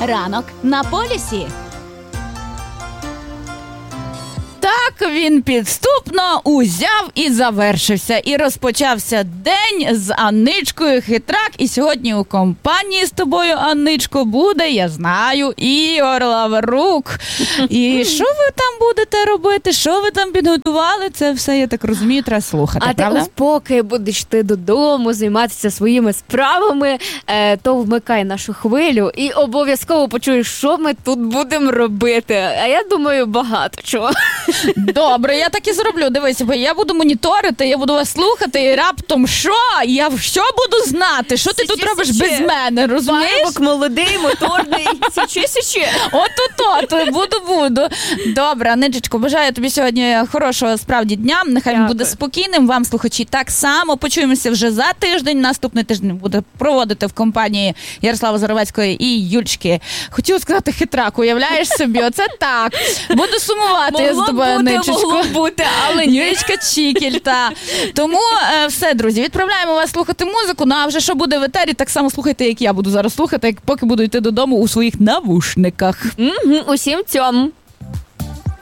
Ранок на полюсі. Так він підступно узяв і завершився. І розпочався день з Анничкою Хитрак. І сьогодні у компанії з тобою, Анничко, буде, я знаю, Ігор Лаврук. І що ви там будете робити? Що ви там підготували? Це все, я так розумію, треба слухати, а правда? ти ось поки будеш йти додому, займатися своїми справами, то вмикай нашу хвилю і обов'язково почуєш, що ми тут будемо робити. А я думаю, багато чого. Добре, я так і зроблю. Дивись, бо я буду моніторити, я буду вас слухати, і раптом що? Я що буду знати? Що ти тут робиш без мене, розумієш? Парубок молодий, моторний, січи. От, буду. Добре, Анничечко, бажаю тобі сьогодні хорошого справді дня. Нехай він буде спокійним. Вам, слухачі, так само. Почуємося вже за тиждень. Наступний тиждень буде проводити в компанії Ярослава Заровецької і Юльчки. Хотіла сказати Хитрак, уявляєш собі? Оце так. Буду сумувати я з тобою, Анничечко. Могло бути, але ні. Юльчка Чікіль, та. Тому все, друзі, відправляємо вас слухати музику. Ну, а вже що буде в етері, так само слухайте, як я буду зараз слухати, поки буду йти додому у своїх навушниках. Усім цьому.